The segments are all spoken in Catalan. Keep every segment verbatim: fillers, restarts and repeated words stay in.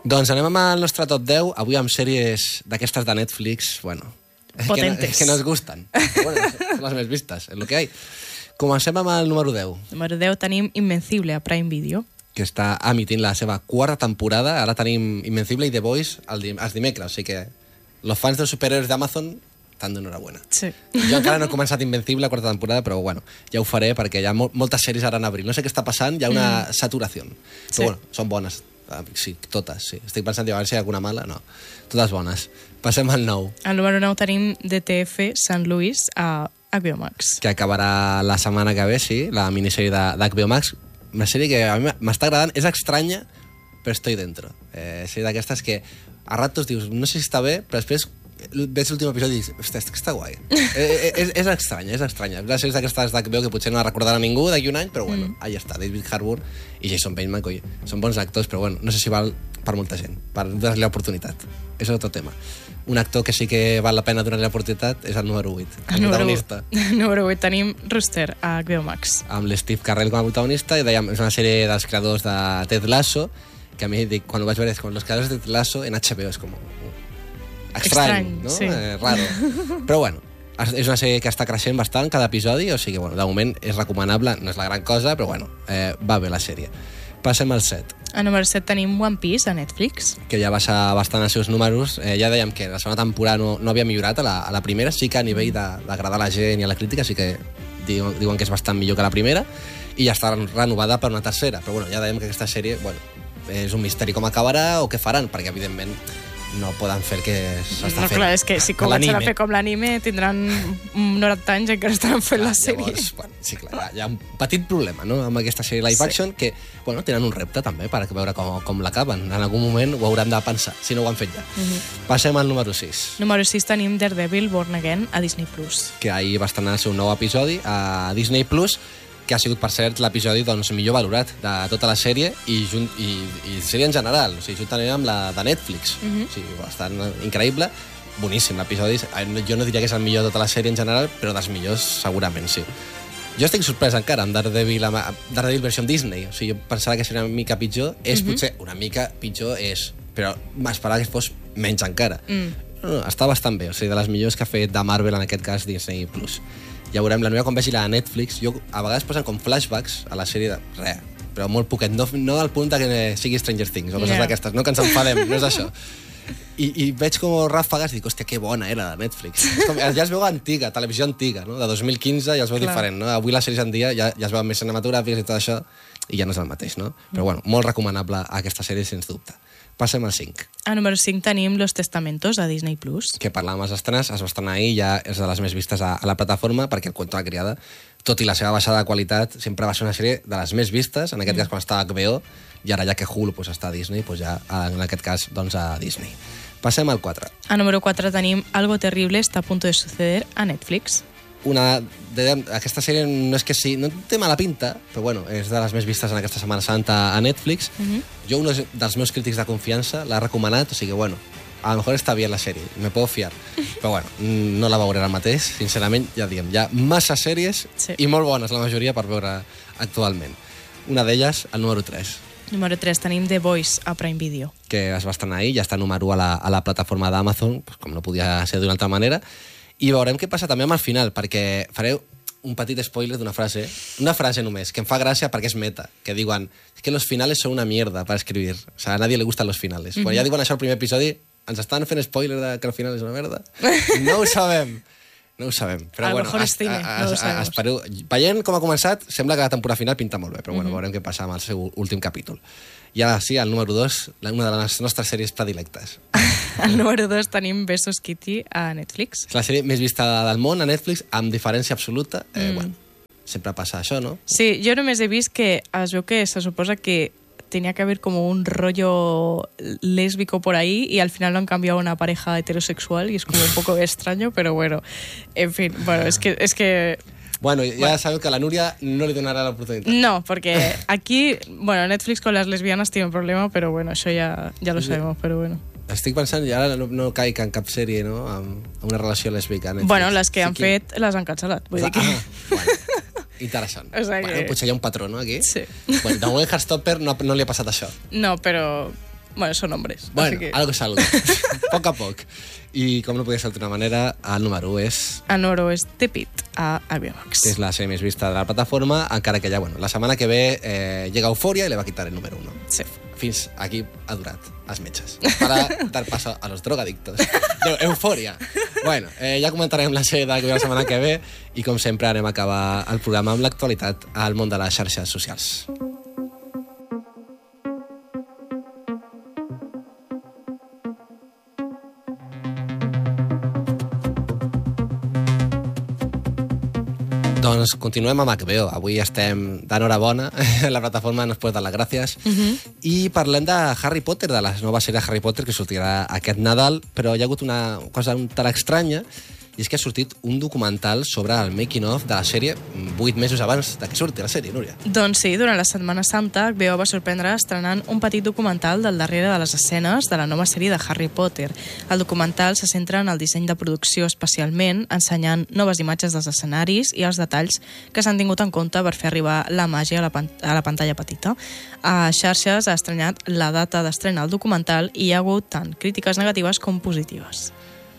Doncs anem amb el nostre top deu, avui amb sèries d'aquestes de Netflix, bueno... Potentes. Que, que nos gusten. Bueno, són les més vistes, és el que hi ha. Comencem amb el número deu. Número deu tenim Invencible a Prime Video. Que està emitint la seva quarta temporada. Ara tenim Invencible i The Boys els dimecres, o sigui que els fans dels superhéroes d'Amazon estan d'enhorabona. Sí. Jo encara no he començat Invencible la quarta temporada, però bueno, ja ho faré perquè hi ha mol moltes sèries ara en abril. No sé què està passant, hi ha una mm. saturació. Però sí. bueno, són bones. Sí, totes, sí. Estic pensant, a veure si hi ha alguna mala. No, totes bones. Passem al nou. Al número nou tenim D T F Saint Louis a H B O Max. Que acabarà la setmana que ve, sí, la minissèrie d'H B O Max. Una sèrie que a mi m'està agradant, és estranya, però estoy dentro. Eh, sí, d'aquestes que a ratos dius, no sé si està bé, però després veig l'últim episodi i dius, ostres, que està guai. eh, és, és estranya, és estranya. Les sèries d'aquestes d'H B O que potser no la recordarà ningú d'aquí un any, però bueno, mm. allà està, David Harbour i Jason Bateman, coi, són bons actors, però bueno, no sé si val per molta gent, per donar-li l'oportunitat. És un altre tema. Un actor que sí que val la pena donar-li l'oportunitat és el número vuit, el protagonista. Número vuit tenim Rooster a H B O Max. Amb l'Steve Carell com a protagonista, i dèiem, és una sèrie dels creadors de Ted Lasso, que a mi, dic, quan ho vaig veure, és com els creadors de Ted Lasso en H B O, és com... Estrany, Estrany, no? Sí. Eh, raro. Però bueno, és una sèrie que està creixent bastant cada episodi, o sigui, bueno, de moment és recomanable, no és la gran cosa, però bueno, eh, va bé la sèrie. Passem al set. A número set tenim One Piece a Netflix. Que ja baixa bastant els seus números. Eh, ja dèiem que la segona temporada no, no havia millorat a la, a la primera, sí que a nivell d'agradar a la gent i a la crítica sí que diuen, diuen que és bastant millor que la primera, i ja està renovada per una tercera. Però bueno, ja dèiem que aquesta sèrie, bueno, és un misteri com acabarà o què faran, perquè evidentment no poden fer el que s'està no, fent. Clar, és que si comencen a fer com l'anime tindran noranta anys i encara estaran fent clar, la sèrie. Llavors, bueno, sí, clar, hi ha un petit problema, no?, amb aquesta sèrie live action, sí. que, bueno, tenen un repte també per veure com, com l'acaben. En algun moment ho hauran de pensar, si no ho han fet ja. Uh -huh. Passem al número sis. Número sis tenim Daredevil Born Again a Disney Plus. Que ahir va estrenar el seu nou episodi a Disney Plus, que ha sigut, per cert, l'episodi doncs, millor valorat de tota la sèrie i, junt, i, i sèrie en general, o sigui, juntament amb la de Netflix. Uh -huh. O sigui, bastant increïble, boníssim l'episodi. Jo no diria que és el millor de tota la sèrie en general, però dels millors segurament sí. Jo estic sorprès encara amb Daredevil, amb Daredevil versió Disney. O sigui, jo pensava que seria una mica pitjor. És uh -huh. potser una mica pitjor, és, però m'esperava que fos menys encara. Mm. No, no, està bastant bé, o sigui, de les millors que ha fet de Marvel, en aquest cas Disney Plus. Ja veurem, la meva quan vegi la de Netflix, jo a vegades posen com flashbacks a la sèrie de... Res, però molt poquet, no, no al punt que sigui Stranger Things o coses yeah. d'aquestes, no que ens enfadem, no és això. I, i veig com ràfegues i dic, hòstia, que bona era de Netflix. Com, ja es veu antiga, televisió antiga, no? De dos mil quinze ja es veu Clar. diferent, no? Avui les sèries en dia ja, ja es veuen més cinematogràfiques i tot això, i ja no és el mateix, no? Però bueno, molt recomanable aquesta sèrie, sens dubte. Passem al cinc. A número cinc tenim Los Testamentos a Disney Plus. Que parlàvem als estrenes, es va estrenar ahir, ja és de les més vistes a, a la plataforma, perquè El cuento de la criada, tot i la seva baixada de qualitat, sempre va ser una sèrie de les més vistes, en aquest mm. cas quan estava a H B O, i ara ja que Hulu pues, està a Disney, pues ja en aquest cas doncs, a Disney. Passem al quatre. A número quatre tenim Algo terrible está a punto de suceder a Netflix. Una, de, aquesta sèrie no és que sí, no té mala pinta, però bueno, és de les més vistes en aquesta Setmana Santa a Netflix. Uh-huh. Jo, un dels meus crítics de confiança, l'ha recomanat, o sigui, bueno, a lo mejor està bé la sèrie, me puedo fiar. Però bueno, no la veuré ara mateix, sincerament, ja diem, hi ha massa sèries sí. i molt bones, la majoria, per veure actualment. Una d'elles, el número tres. Número tres tenim The Boys a Prime Video. Que es va estrenar ahir, ja està número u a la, a la plataforma d'Amazon, pues, com no podia ser d'una altra manera. I veurem què passa també amb el final, perquè fareu un petit spoiler d'una frase, una frase només, que em fa gràcia perquè és meta, que diuen que los finales son una mierda para escribir. O sea, a nadie le gustan los finales. Mm-hmm. Quan ja diuen això al primer episodi, ens estan fent spoiler de que el final és una merda? No ho sabem. No ho sabem. Però a bueno, lo mejor es cine, a, a, no ho a, espereu. Veient com ha començat, sembla que la temporada final pinta molt bé, però bueno, mm-hmm. veurem què passa amb el seu últim capítol. I ara sí, el número dos, una de les nostres sèries predilectes. El número dos tenim Besos Kitty a Netflix. És la sèrie més vista del món a Netflix, amb diferència absoluta. Eh, mm. Bueno, sempre passa això, ¿no? Sí, jo només he vist que es veu que se suposa que tenía que haber como un rollo lésbico por ahí y al final lo han cambiado a una pareja heterosexual y es como un poco extraño, pero bueno, en fin, bueno, es que... Es que Bueno, ya bueno. sabemos que a la Nuria no le donará la oportunidad. No, porque aquí, bueno, Netflix con las lesbianas tiene un problema, pero bueno, eso ya, ya lo sabemos, pero bueno. Estic pensant, i ara no, no caic en cap sèrie, no?, amb una relació lèsbica. Netflix. Bueno, les que sí han que... fet les han cancel·lat, vull dir que... Ah, bueno, interessant. O sea bueno, que... potser hi ha un patró, no, aquí? Sí. Bueno, de moment Heartstopper no, no li ha passat això. No, però... Bueno, són hombres. Bueno, que... algo salut. Poc a poc. I com no podia ser d'altra manera, el número un és... El número és The Pitt, a H B O Max. Que és la sèrie més vista de la plataforma, encara que ja, bueno, la setmana que ve eh, llega Euphoria i le va quitar el número uno. Sí. Fins aquí ha durat els metges. Para dar paso a los drogadictos. Euphoria. Bueno, eh, ja comentarem la sèrie de la setmana que ve i, com sempre, anem a acabar el programa amb l'actualitat al món de les xarxes socials. Doncs continuem amb H B O. Avui estem d'enhorabona. La plataforma ens pot dar les gràcies. Uh-huh. I parlem de Harry Potter, de la nova sèrie Harry Potter que sortirà aquest Nadal, però hi ha hagut una cosa un tant estranya, i és que ha sortit un documental sobre el making-of de la sèrie vuit mesos abans de que surti la sèrie, Núria. Doncs sí, durant la Setmana Santa, H B O va sorprendre estrenant un petit documental del darrere de les escenes de la nova sèrie de Harry Potter. El documental se centra en el disseny de producció especialment, ensenyant noves imatges dels escenaris i els detalls que s'han tingut en compte per fer arribar la màgia a la, pan a la pantalla petita. A xarxes ha estranyat la data d'estrena del documental i hi ha hagut tant crítiques negatives com positives.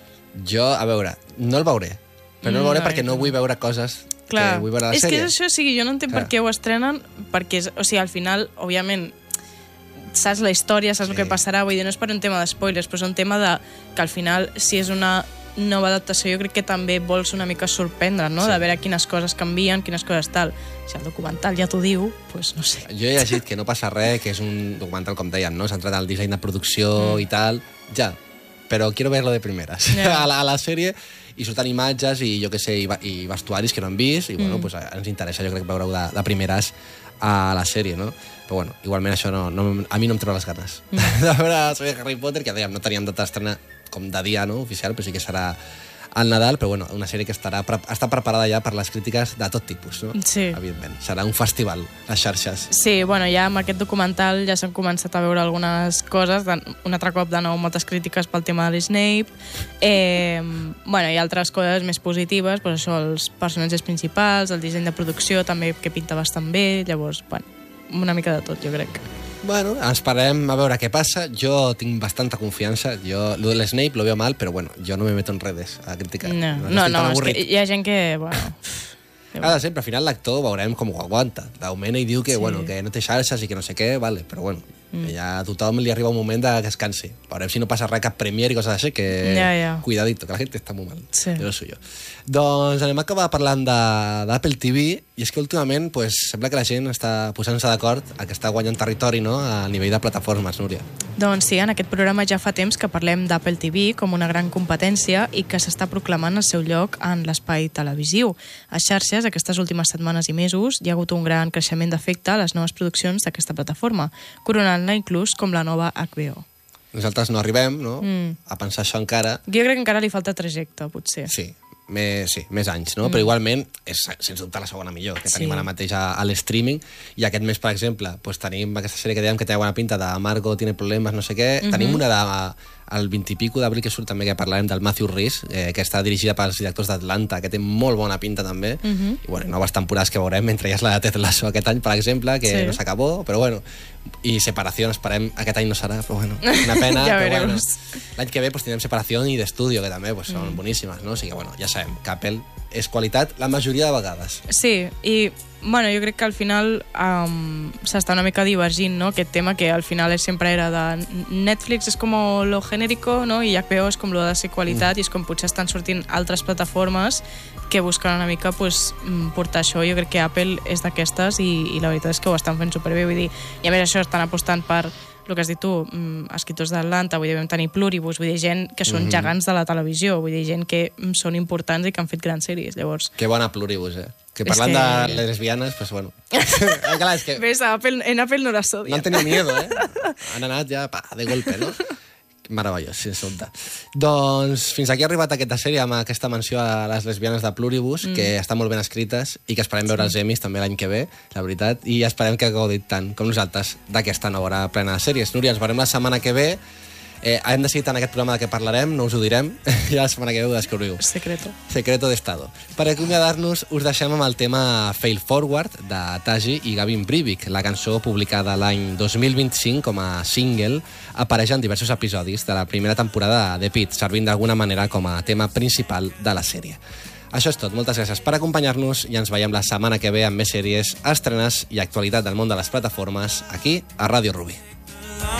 Jo, a veure, no el veuré, però no el veuré mm, perquè no vull veure coses clar, que vull veure a la és sèrie. És que és això, o sigui, jo no entenc clar. Per què ho estrenen, perquè, o sigui, al final, òbviament, saps la història, saps sí. el que passarà, vull dir, no és per un tema de spoilers, però és un tema de que al final, si és una nova adaptació, jo crec que també vols una mica sorprendre, no? Sí. De veure quines coses canvien, quines coses tal. Si el documental ja t'ho diu, doncs pues no sé. Jo he llegit que no passa res, que és un documental, com deien, no? Centrat en el disseny de producció mm. i tal, ja, però quiero verlo de primeres. Yeah. A, la, a la sèrie i surten imatges i jo què sé, i, i vestuaris que no hem vist i mm. bueno, pues, ens interessa, jo crec, veure-ho de, de primeres a la sèrie, no? Però bueno, igualment això no, no, a mi no em treu les ganes mm. de veure la sèrie de Harry Potter, que dèiem, no teníem data d'estrena com de dia, no?, oficial, però sí que serà al Nadal, però bueno, una sèrie que estarà pre està preparada ja per les crítiques de tot tipus, no? Sí. Evidentment. Serà un festival, les xarxes. Sí, bueno, ja amb aquest documental ja s'han començat a veure algunes coses, de, un altre cop de nou moltes crítiques pel tema de l'Snape, eh, bueno, i altres coses més positives, doncs això, els personatges principals, el disseny de producció també que pinta bastant bé, llavors, bueno, una mica de tot, jo crec. Bueno, esperem a veure què passa. Jo tinc bastanta confiança. Jo, lo de l'Snape lo veo mal, però bueno, jo no me meto en redes a criticar. No, no, no, és que hi ha gent que, bueno... Ah, de sempre, al final l'actor veurem com ho aguanta. L'augmenta i diu que, sí. bueno, que no té xarxes i que no sé què, vale, però bueno, mm. ja a tothom li arriba un moment de que es cansi. Veurem si no passa res, cap premier i coses així, que ja, ja. cuidadito, que la gent està molt mal. Sí. Jo no soy jo. Doncs anem a acabar parlant d'Apple T V, i és que últimament pues, sembla que la gent està posant-se d'acord a que està guanyant territori, no?, a nivell de plataformes, Núria. Doncs sí, en aquest programa ja fa temps que parlem d'Apple T V com una gran competència i que s'està proclamant el seu lloc en l'espai televisiu. A xarxes, aquestes últimes setmanes i mesos, hi ha hagut un gran creixement d'efecte a les noves produccions d'aquesta plataforma, coronant-la inclús com la nova H B O. Nosaltres no arribem, no?, mm. a pensar això encara. Jo crec que encara li falta trajecte, potser. Sí. Més, sí, més anys, no? Mm. Però igualment és, sens dubte, la segona millor que tenim sí. ara mateix a, a l'streaming. I aquest mes, per exemple, pues, tenim aquesta sèrie que dèiem que té bona pinta de Margot tiene problemes, no sé què. Mm-hmm. Tenim una de, el vint i pico d'abril que surt també, que parlarem del Matthew Rhys, eh, que està dirigida pels directors d'Atlanta, que té molt bona pinta també. Mm-hmm. I bueno, noves temporades que veurem, entre elles la de Ted Lasso aquest any, per exemple, que sí. no s'acabó, però bueno. I Separació, esperem, aquest any no serà, però bueno, una pena. Ja però bueno, l'any que ve pues, tindrem Separació i d'Estudio, que també pues, són mm. boníssimes, no? O sigui que bueno, ja sabem que Apple és qualitat la majoria de vegades. Sí, i bueno, jo crec que al final um, s'està una mica divergint, no?, aquest tema que al final sempre era de Netflix és com lo genérico, no?, i H B O és com lo de ser qualitat, mm. i és com potser estan sortint altres plataformes que busquen una mica pues, portar això. Jo crec que Apple és d'aquestes i, i la veritat és que ho estan fent superbé, vull dir, i a més això estan apostant per el que has dit tu, escriptors d'Atlanta, vull dir, vam tenir Pluribus, vull dir, gent que són mm-hmm. gegants de la televisió, vull dir, gent que són importants i que han fet grans sèries, llavors... Que bona Pluribus, eh? Que parlant que... de les lesbianes, pues bueno... Clar, és que... Ves, Apple, en Apple no las odia. No han tenido miedo, eh? Han anat ja pa, de golpe, no? Meravellós, sense dubte. Doncs fins aquí ha arribat aquesta sèrie amb aquesta menció a les lesbianes de Pluribus, mm. que estan molt ben escrites i que esperem veure sí. els Emmys també l'any que ve, la veritat, i esperem que hagueu dit tant com nosaltres d'aquesta nova hora plena de sèries. Núria, ens veurem la setmana que ve Eh, hem decidit en aquest programa de què parlarem, no us ho direm, ja la setmana que ve ho descobriu. Secreto. Secreto d'estado. Per acomiadar-nos, us deixem amb el tema Fail Forward, de Taji i Gavin Brivik. La cançó, publicada l'any dos mil vint-i-cinc com a single, apareix en diversos episodis de la primera temporada de Pitt, servint d'alguna manera com a tema principal de la sèrie. Això és tot, moltes gràcies per acompanyar-nos i ens veiem la setmana que ve amb més sèries, estrenes i actualitat del món de les plataformes aquí a Ràdio Rubí.